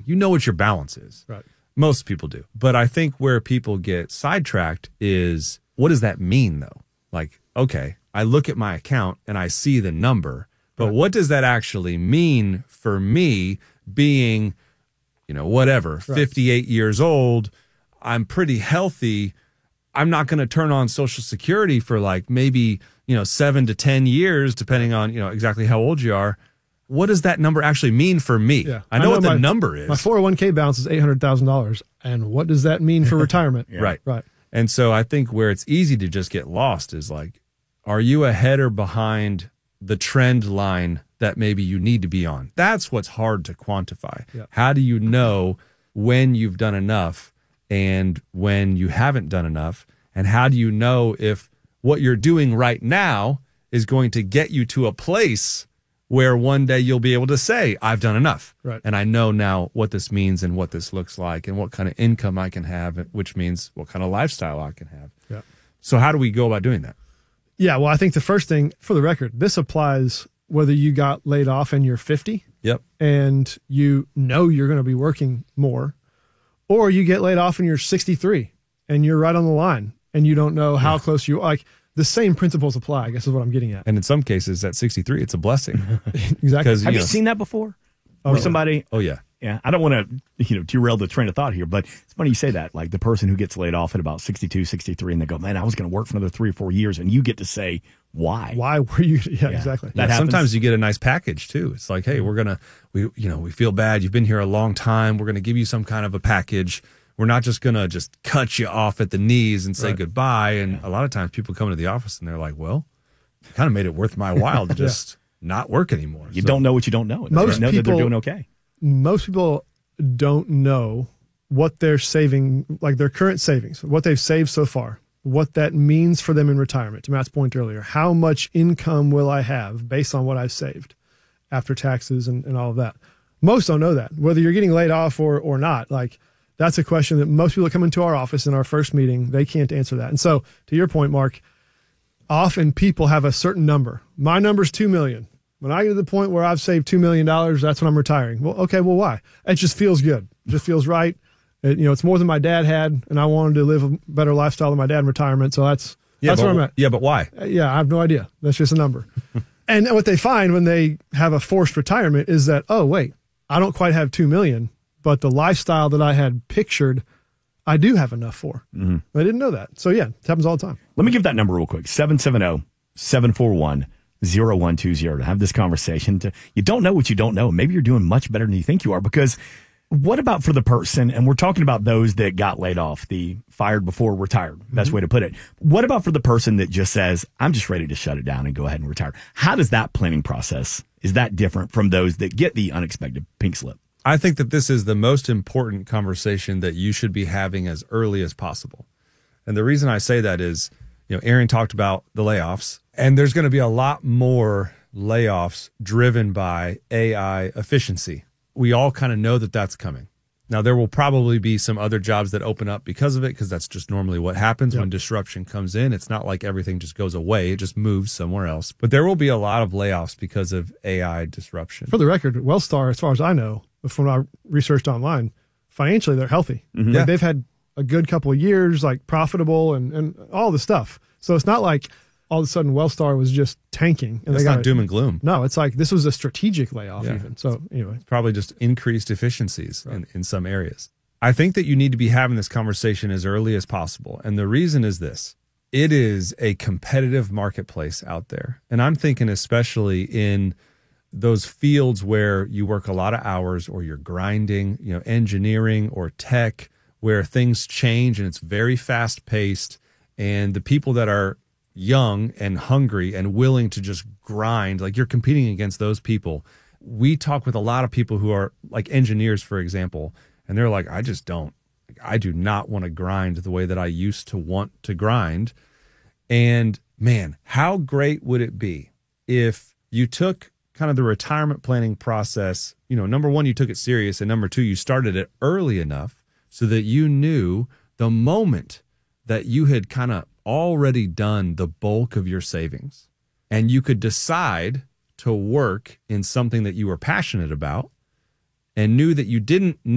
You know what your balance is. Right. Most people do. But I think where people get sidetracked is, what does that mean, though? Like, okay, I look at my account and I see the number, but what does that actually mean for me being, whatever, 58 years old? I'm pretty healthy. I'm not going to turn on Social Security for like maybe, 7 to 10 years, depending on, exactly how old you are. What does that number actually mean for me? Yeah. I know what the number is. My 401k balance is $800,000. And what does that mean for retirement? Right. And so I think where it's easy to just get lost is like, are you ahead or behind the trend line that maybe you need to be on? That's what's hard to quantify. Yeah. How do you know when you've done enough and when you haven't done enough? And how do you know if what you're doing right now is going to get you to a place where one day you'll be able to say, I've done enough. Right. And I know now what this means and what this looks like and what kind of income I can have, which means what kind of lifestyle I can have. Yeah. So how do we go about doing that? Yeah, well, I think the first thing, for the record, this applies whether you got laid off and you're 50 and you know you're going to be working more, or you get laid off and you're 63 and you're right on the line and you don't know how close you are. Like, the same principles apply, I guess is what I'm getting at. And in some cases, at 63, it's a blessing. Exactly. Have you seen that before? Where somebody... Oh, yeah. Yeah, I don't want to, derail the train of thought here, but it's funny you say that. Like the person who gets laid off at about 62, 63, and they go, man, I was going to work for another 3 or 4 years, and you get to say, why? Why were you? Yeah, exactly. Yeah, sometimes you get a nice package too. It's like, hey, we feel bad. You've been here a long time. We're going to give you some kind of a package. We're not just going to just cut you off at the knees and say goodbye. And a lot of times people come into the office and they're like, well, it kind of made it worth my while to just not work anymore. You don't know what you don't know. Most know people, that they're doing okay. Most people don't know what they're saving, like their current savings, what they've saved so far, what that means for them in retirement. To Matt's point earlier, how much income will I have based on what I've saved after taxes and all of that? Most don't know that, whether you're getting laid off or not. Like, that's a question that most people that come into our office in our first meeting, they can't answer that. And so, to your point, Mark, often people have a certain number. My number's $2 million. When I get to the point where I've saved $2 million, that's when I'm retiring. Well, okay, well, why? It just feels good. It just feels right. It's more than my dad had, and I wanted to live a better lifestyle than my dad in retirement. So that's where I'm at. Yeah, but why? Yeah, I have no idea. That's just a number. And what they find when they have a forced retirement is that, oh, wait, I don't quite have $2 million, but the lifestyle that I had pictured, I do have enough for. Mm-hmm. I didn't know that. So, yeah, it happens all the time. Let me give that number real quick, 770-741-0120 to have this conversation. You don't know what you don't know. Maybe you're doing much better than you think you are, because what about for the person, and we're talking about those that got laid off, the fired before retired, best way to put it. What about for the person that just says, I'm just ready to shut it down and go ahead and retire? How does that planning process, is that different from those that get the unexpected pink slip? I think that this is the most important conversation that you should be having as early as possible. And the reason I say that is, Aaron talked about the layoffs, and there's going to be a lot more layoffs driven by AI efficiency. We all kind of know that that's coming. Now, there will probably be some other jobs that open up because of it, because that's just normally what happens when disruption comes in. It's not like everything just goes away. It just moves somewhere else. But there will be a lot of layoffs because of AI disruption. For the record, Wellstar, as far as I know, from what I researched online, financially, they're healthy. Mm-hmm. Like, they've had a good couple of years, like profitable and all the stuff. So it's not like all of a sudden Wellstar was just tanking. And it's not doom and gloom. No, it's like this was a strategic layoff even. So anyway. It's probably just increased efficiencies in some areas. I think that you need to be having this conversation as early as possible. And the reason is this. It is a competitive marketplace out there. And I'm thinking especially in those fields where you work a lot of hours or you're grinding, engineering or tech, where things change and it's very fast paced. And the people that are young and hungry and willing to just grind, like you're competing against those people. We talk with a lot of people who are like engineers, for example, and they're like, I do not want to grind the way that I used to want to grind. And man, how great would it be if you took kind of the retirement planning process, number one, you took it serious, and number two, you started it early enough so that you knew the moment that you had kind of already done the bulk of your savings and you could decide to work in something that you were passionate about and knew that you didn't